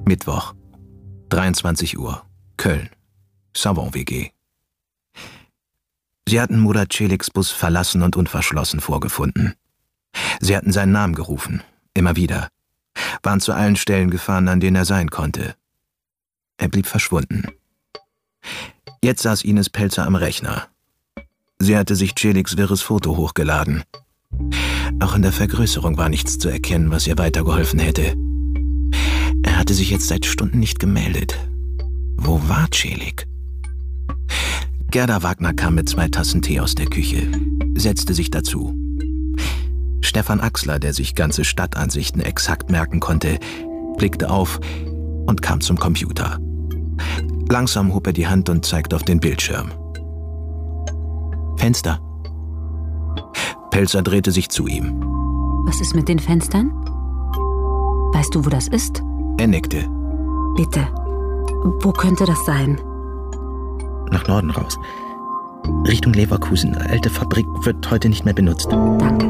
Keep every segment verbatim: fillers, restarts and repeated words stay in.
Mittwoch, dreiundzwanzig Uhr, Köln, Savon-W G. Sie hatten Murat Çelik's Bus verlassen und unverschlossen vorgefunden. Sie hatten seinen Namen gerufen, immer wieder, waren zu allen Stellen gefahren, an denen er sein konnte. Er blieb verschwunden. Jetzt saß Ines Pelzer am Rechner. Sie hatte sich Çelik's wirres Foto hochgeladen. Auch in der Vergrößerung war nichts zu erkennen, was ihr weitergeholfen hätte. Er hatte sich jetzt seit Stunden nicht gemeldet. Wo war Çelik? Gerda Wagner kam mit zwei Tassen Tee aus der Küche, setzte sich dazu. Stefan Axler, der sich ganze Stadtansichten exakt merken konnte, blickte auf und kam zum Computer. Langsam hob er die Hand und zeigte auf den Bildschirm. Fenster. Pelzer drehte sich zu ihm. Was ist mit den Fenstern? Weißt du, wo das ist? Er nickte. Bitte. Wo könnte das sein? Nach Norden raus. Richtung Leverkusen. Alte Fabrik wird heute nicht mehr benutzt. Danke.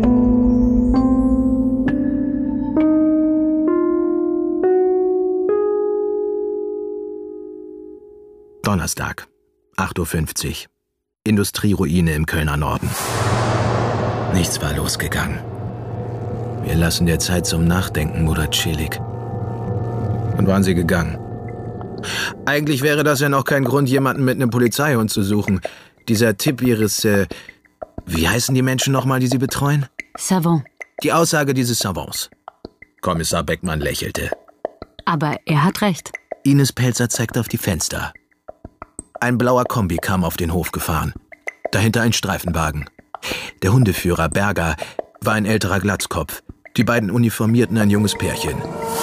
Donnerstag, acht Uhr fünfzig. Industrieruine im Kölner Norden. Nichts war losgegangen. Wir lassen dir Zeit zum Nachdenken, Murat Çelik. Und waren sie gegangen. Eigentlich wäre das ja noch kein Grund, jemanden mit einem Polizeihund zu suchen. Dieser Tipp ihres, äh, wie heißen die Menschen nochmal, die sie betreuen? Savon. Die Aussage dieses Savants. Kommissar Beckmann lächelte. Aber er hat recht. Ines Pelzer zeigte auf die Fenster. Ein blauer Kombi kam auf den Hof gefahren. Dahinter ein Streifenwagen. Der Hundeführer, Berger, war ein älterer Glatzkopf. Die beiden Uniformierten ein junges Pärchen.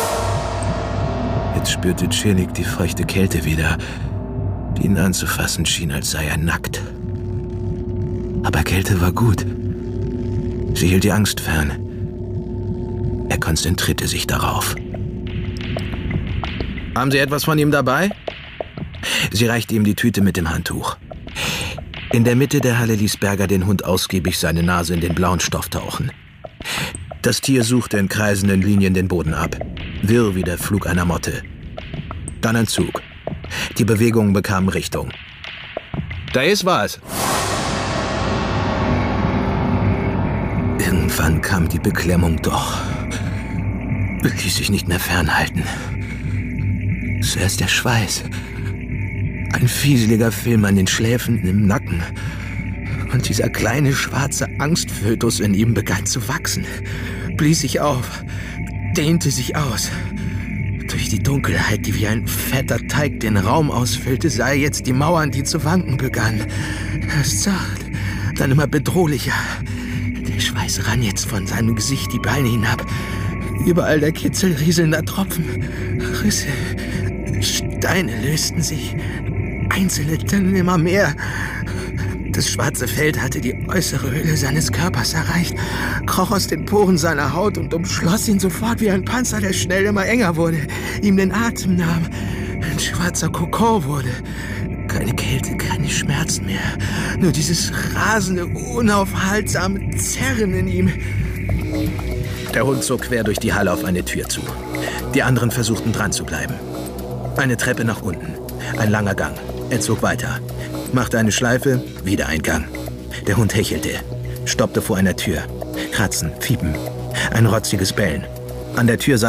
Jetzt spürte Çelik die feuchte Kälte wieder, die ihn anzufassen schien, als sei er nackt. Aber Kälte war gut. Sie hielt die Angst fern. Er konzentrierte sich darauf. Haben Sie etwas von ihm dabei? Sie reichte ihm die Tüte mit dem Handtuch. In der Mitte der Halle ließ Berger den Hund ausgiebig seine Nase in den blauen Stoff tauchen. Das Tier suchte in kreisenden Linien den Boden ab, wirr wie der Flug einer Motte. Dann ein Zug. Die Bewegungen bekamen Richtung. Da ist was! Irgendwann kam die Beklemmung doch. Ließ sich nicht mehr fernhalten. Zuerst der Schweiß. Ein fieseliger Film an den Schläfen, im Nacken. Und dieser kleine schwarze Angstfötus in ihm begann zu wachsen. Blies sich auf, dehnte sich aus. Durch die Dunkelheit, die wie ein fetter Teig den Raum ausfüllte, sah er jetzt die Mauern, die zu wanken begannen. Erst sacht, dann immer bedrohlicher. Der Schweiß rann jetzt von seinem Gesicht die Beine hinab. Überall der Kitzel rieselnder Tropfen. Risse, Steine lösten sich. Einzelne dann immer mehr. Das schwarze Feld hatte die äußere Hülle seines Körpers erreicht, kroch aus den Poren seiner Haut und umschloss ihn sofort wie ein Panzer, der schnell immer enger wurde, ihm den Atem nahm, ein schwarzer Kokon wurde. Keine Kälte, keine Schmerzen mehr, nur dieses rasende, unaufhaltsame Zerren in ihm. Der Hund zog quer durch die Halle auf eine Tür zu. Die anderen versuchten dran zu bleiben. Eine Treppe nach unten, ein langer Gang. Er zog weiter, machte eine Schleife, wieder ein Gang. Der Hund hechelte, stoppte vor einer Tür. Kratzen, Fiepen, ein rotziges Bellen. An der Tür saß